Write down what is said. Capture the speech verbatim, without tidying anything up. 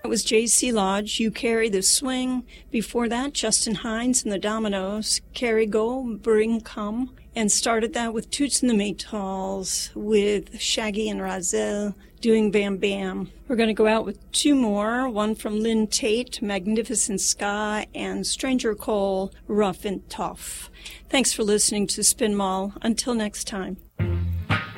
That was J C. Lodge, You Carry the Swing. Before that, Justin Hines and the Dominoes, Carry Go, Bring Come. And started that with Toots and the Maytals, with Shaggy and Rahzel doing Bam Bam. We're going to go out with two more, one from Lynn Tate, Magnificent Sky, and Stranger Cole, Rough and Tough. Thanks for listening to Spin Mall. Until next time.